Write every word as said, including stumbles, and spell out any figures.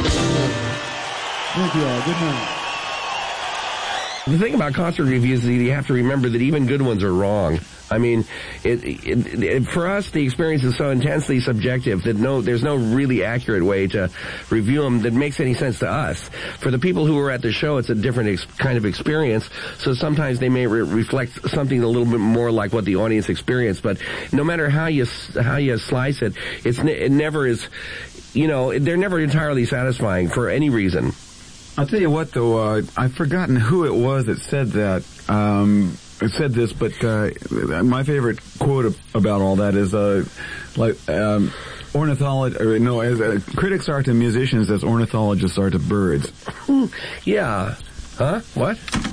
Thank you all. Good night. The thing about concert reviews is that you have to remember that even good ones are wrong. I mean, it, it, it, for us, the experience is so intensely subjective that no, there's no really accurate way to review them that makes any sense to us. For the people who are at the show, it's a different ex- kind of experience, so sometimes they may re- reflect something a little bit more like what the audience experienced. But no matter how you how you slice it, it's ne- it never is, you know, they're never entirely satisfying for any reason. I'll tell you what, though, uh, I've forgotten who it was that said that. Um, it said this, but uh, my favorite quote about all that is uh, like um, ornithologists. Or no, as uh, critics are to musicians as ornithologists are to birds. Yeah. Huh? What?